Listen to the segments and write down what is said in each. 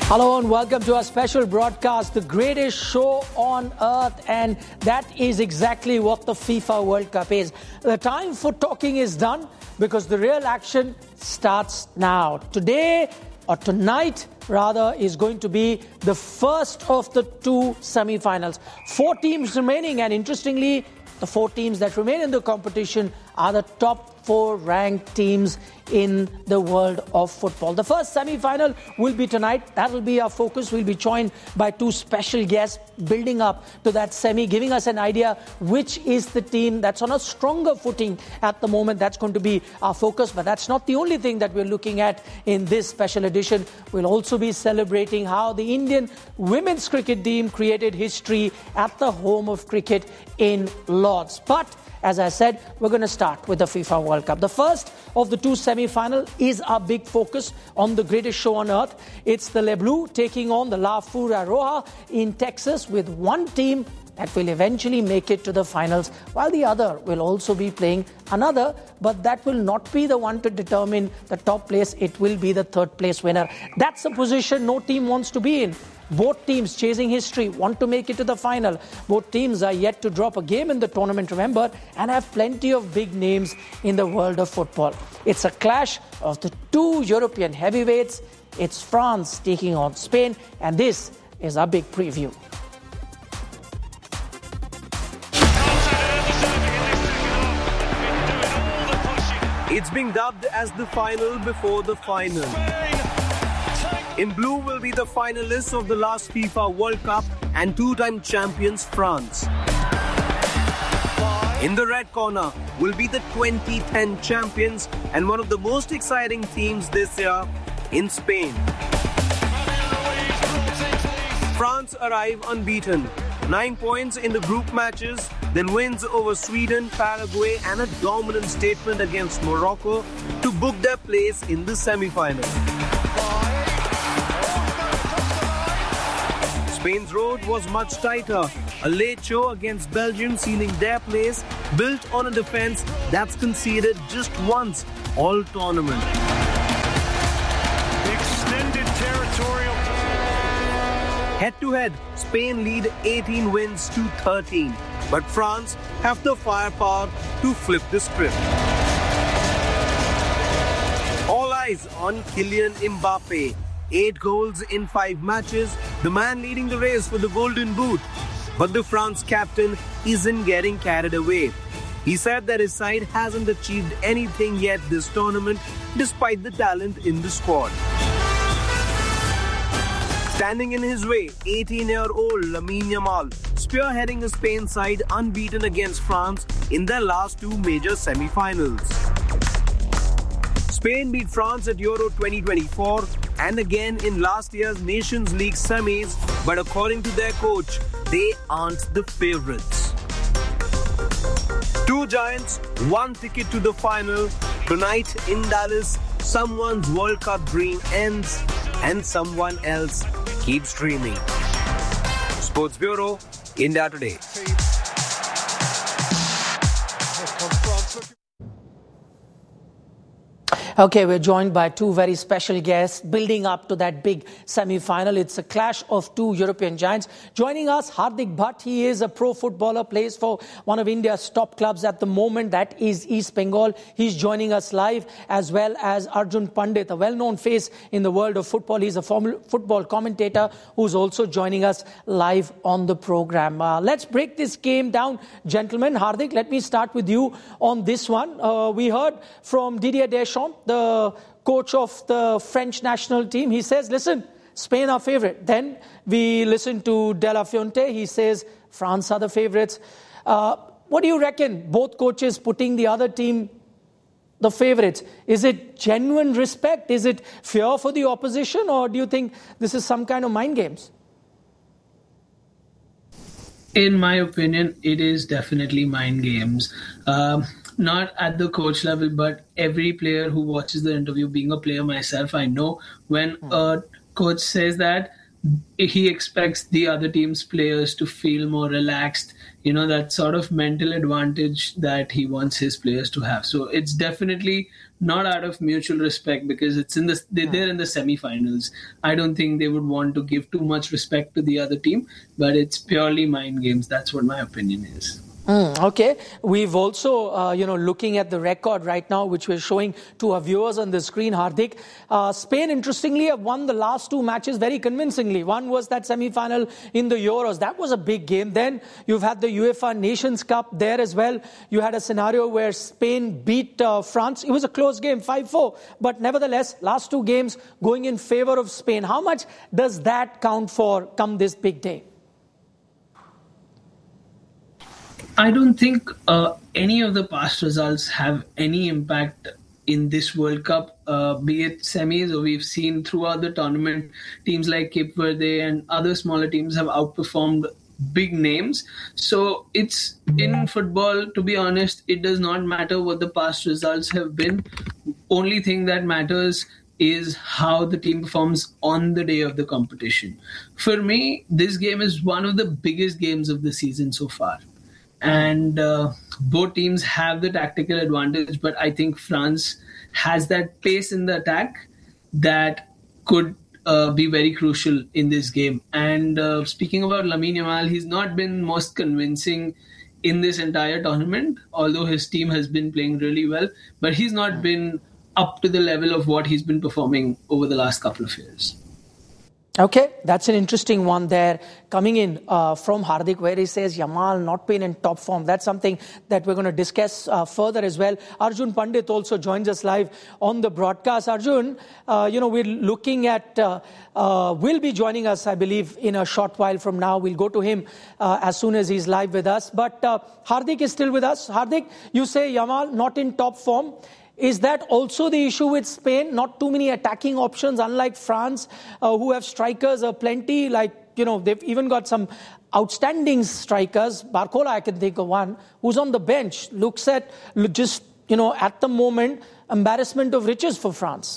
Hello and welcome to our special broadcast, the greatest show on earth, and that is exactly what the FIFA World Cup is. The time for talking is done because the real action starts now. Today, or tonight rather, is going to be the first of the two semi-finals. 4 teams remaining, and interestingly, the 4 teams that remain in the competition are the top 4 ranked teams in the world of football. The first semi-final will be tonight. That will be our focus. We'll be joined by 2 special guests building up to that semi, giving us an idea which is the team that's on a stronger footing at the moment. That's going to be our focus, but that's not the only thing that we're looking at in this special edition. We'll also be celebrating how the Indian women's cricket team created history at the home of cricket in Lord's. But as I said, we're going to start with the FIFA World Cup. The first of the 2 semi-finals is our big focus on the greatest show on earth. It's the Le Bleu taking on the La Furia Roja in Texas, with one team that will eventually make it to the finals, while the other will also be playing another, but that will not be the one to determine the top place. It will be the 3rd place winner. That's a position no team wants to be in. Both teams chasing history want to make it to the final. Both teams are yet to drop a game in the tournament, remember, and have plenty of big names in the world of football. It's a clash of the 2 European heavyweights. It's France taking on Spain, and this is our big preview. It's being dubbed as the final before the final. In blue will be the finalists of the last FIFA World Cup and 2-time champions France. In the red corner will be the 2010 champions and one of the most exciting teams this year in Spain. France arrive unbeaten. 9 points in the group matches, then wins over Sweden, Paraguay and a dominant statement against Morocco to book their place in the semi-final. Spain's road was much tighter. A late show against Belgium sealing their place, built on a defense that's conceded just once all tournament. Extended territorial. Head-to-head, Spain lead 18 wins to 13. But France have the firepower to flip the script. All eyes on Kylian Mbappe. 8 goals in 5 matches, the man leading the race for the Golden Boot. But the France captain isn't getting carried away. He said that his side hasn't achieved anything yet this tournament, despite the talent in the squad. Standing in his way, 18-year-old Lamine Yamal, spearheading the Spain side unbeaten against France in their last 2 major semi-finals. Spain beat France at Euro 2024 and again in last year's Nations League semis, but according to their coach, they aren't the favourites. 2 giants, 1 ticket to the final. Tonight in Dallas, someone's World Cup dream ends and someone else keeps dreaming. Sports Bureau, India Today. Okay, we're joined by 2 very special guests building up to that big semi-final. It's a clash of 2 European giants. Joining us, Hardik Bhatt. He is a pro footballer, plays for one of India's top clubs at the moment, that is East Bengal. He's joining us live, as well as Arjun Pandit, a well-known face in the world of football. He's a former football commentator who's also joining us live on the program. Let's break this game down, gentlemen. Hardik, let me start with you on this one. We heard from Didier Deschamps, the coach of the French national team. He says, listen, Spain are favourite. Then we listen to De La Fuente. He says, France are the favourites. What do you reckon? Both coaches putting the other team the favourites. Is it genuine respect? Is it fear for the opposition? Or do you think this is some kind of mind games? In my opinion, it is definitely mind games. Not at the coach level, but every player who watches the interview, being a player myself, I know when a coach says that, he expects the other team's players to feel more relaxed, that sort of mental advantage that he wants his players to have. So it's definitely not out of mutual respect, because they're in the semi-finals. I don't think they would want to give too much respect to the other team, but it's purely mind games. That's what my opinion is. Okay. We've also, looking at the record right now, which we're showing to our viewers on the screen, Hardik. Spain, interestingly, have won the last two matches very convincingly. One was that semi-final in the Euros. That was a big game. Then you've had the UEFA Nations Cup there as well. You had a scenario where Spain beat France. It was a close game, 5-4. But nevertheless, last two games going in favor of Spain. How much does that count for come this big day? I don't think any of the past results have any impact in this World Cup, be it semis, or we've seen throughout the tournament, teams like Cape Verde and other smaller teams have outperformed big names. So it's in football, to be honest, it does not matter what the past results have been. Only thing that matters is how the team performs on the day of the competition. For me, this game is one of the biggest games of the season so far. And both teams have the tactical advantage, but I think France has that pace in the attack that could be very crucial in this game. And speaking about Lamine Yamal, he's not been most convincing in this entire tournament, although his team has been playing really well, but he's not been up to the level of what he's been performing over the last couple of years. Okay, that's an interesting one there coming in from Hardik, where he says Yamal not been in top form. That's something that we're going to discuss further as well. Arjun Pandit also joins us live on the broadcast. Arjun, we're looking at, will be joining us, I believe, in a short while from now. We'll go to him as soon as he's live with us. But Hardik is still with us. Hardik, you say Yamal not in top form. Is that also the issue with Spain? Not too many attacking options, unlike France, who have strikers plenty. They've even got some outstanding strikers. Barcola, I can think of one, who's on the bench. Looks at just, at the moment, embarrassment of riches for France.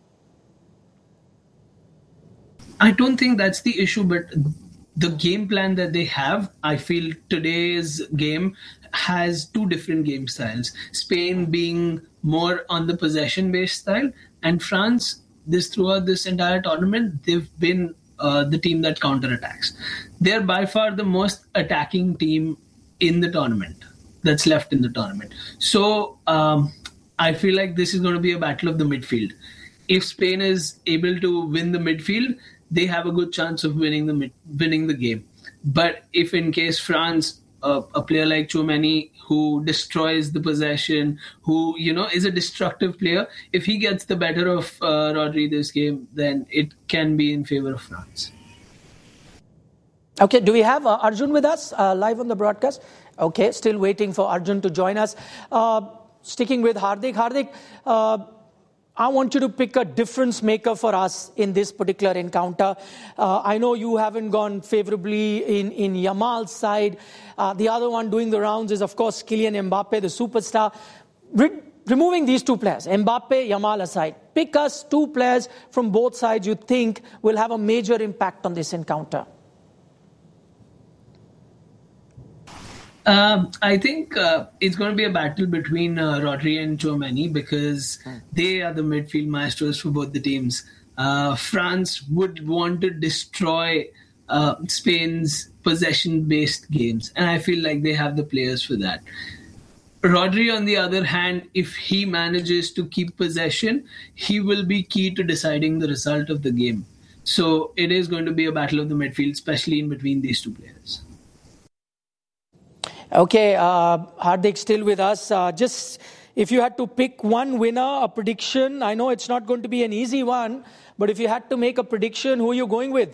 I don't think that's the issue, but the game plan that they have, I feel today's game has two different game styles. Spain being more on the possession-based style, and France, throughout this entire tournament, they've been the team that counterattacks. They're by far the most attacking team in the tournament that's left in the tournament. So I feel like this is going to be a battle of the midfield. If Spain is able to win the midfield, they have a good chance of winning the game. But if in case France, a player like Tchouaméni, who destroys the possession, who is a destructive player, if he gets the better of Rodri this game, then it can be in favor of France. Okay, do we have Arjun with us live on the broadcast? Okay, still waiting for Arjun to join us. Sticking with Hardik. Hardik, I want you to pick a difference maker for us in this particular encounter. I know you haven't gone favorably in Yamal's side. The other one doing the rounds is, of course, Kylian Mbappe, the superstar. Removing these two players, Mbappe, Yamal aside, pick us two players from both sides you think will have a major impact on this encounter. I think it's going to be a battle between Rodri and Tchouaméni, because they are the midfield maestros for both the teams. France would want to destroy Spain's possession-based games, and I feel like they have the players for that. Rodri, on the other hand, if he manages to keep possession, he will be key to deciding the result of the game. So it is going to be a battle of the midfield, especially in between these two players. Okay, Hardik still with us. Just if you had to pick one winner, a prediction, I know it's not going to be an easy one, but if you had to make a prediction, who are you going with?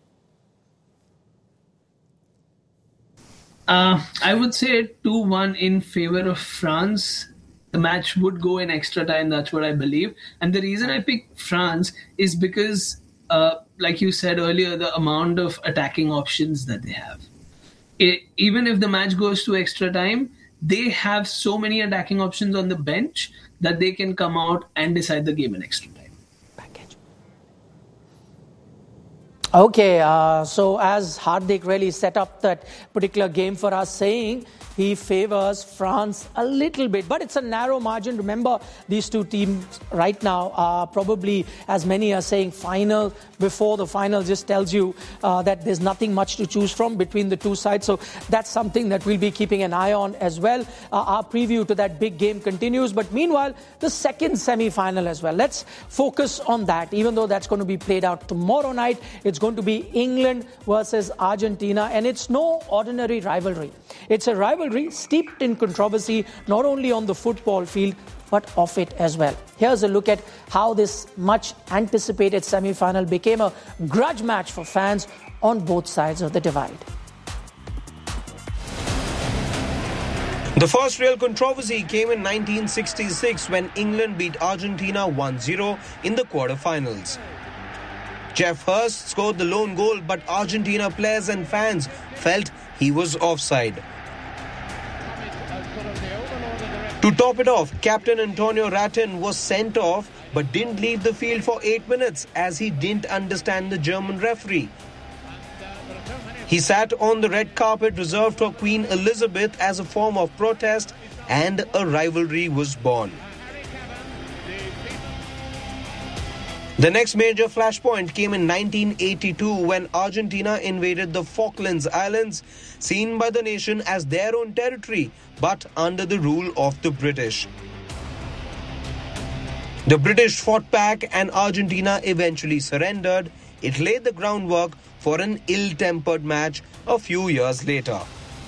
I would say 2-1 in favor of France. The match would go in extra time, that's what I believe. And the reason I picked France is because, like you said earlier, the amount of attacking options that they have. Even if the match goes to extra time, they have so many attacking options on the bench that they can come out and decide the game in extra time. Okay, so as Hardik really set up that particular game for us, saying he favors France a little bit, but it's a narrow margin. Remember, these two teams right now are probably, as many are saying, final before the final. Just tells you that there's nothing much to choose from between the two sides. So that's something that we'll be keeping an eye on as well. Our preview to that big game continues. But meanwhile, the second semi-final as well. Let's focus on that, even though that's going to be played out tomorrow night. It's going to be England versus Argentina, and it's no ordinary rivalry. It's a rivalry steeped in controversy, not only on the football field, but off it as well. Here's a look at how this much anticipated semi-final became a grudge match for fans on both sides of the divide. The first real controversy came in 1966 when England beat Argentina 1-0 in the quarterfinals. Geoff Hurst scored the lone goal, but Argentina players and fans felt he was offside. To top it off, Captain Antonio Ratin was sent off but didn't leave the field for 8 minutes as he didn't understand the German referee. He sat on the red carpet reserved for Queen Elizabeth as a form of protest, and a rivalry was born. The next major flashpoint came in 1982 when Argentina invaded the Falklands Islands, seen by the nation as their own territory, but under the rule of the British. The British fought back and Argentina eventually surrendered. It laid the groundwork for an ill-tempered match a few years later.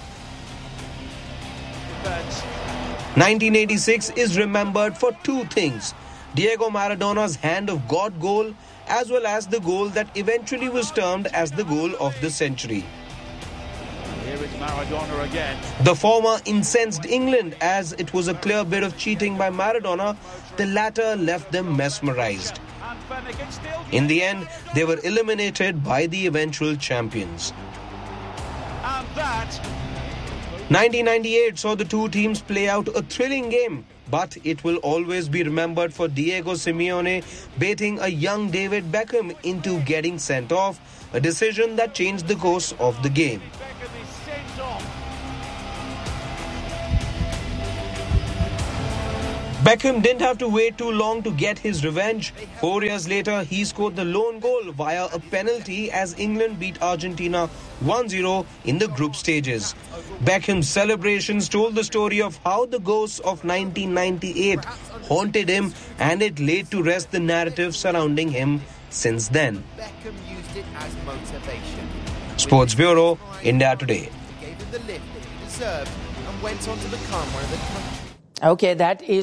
1986 is remembered for two things: Diego Maradona's hand of God goal, as well as the goal that eventually was termed as the goal of the century. Here is Maradona again. The former incensed England as it was a clear bit of cheating by Maradona. The latter left them mesmerized. In the end, they were eliminated by the eventual champions. And that 1998 saw the two teams play out a thrilling game, but it will always be remembered for Diego Simeone baiting a young David Beckham into getting sent off, a decision that changed the course of the game. Beckham is sent off. Beckham didn't have to wait too long to get his revenge. 4 years later, he scored the lone goal via a penalty as England beat Argentina 1-0 in the group stages. Beckham's celebrations told the story of how the ghosts of 1998 haunted him, and it laid to rest the narrative surrounding him since then. Beckham used it as motivation. Sports Bureau, India Today. Gave him the lift that he deserved and went on to become one of the country's Okay, that is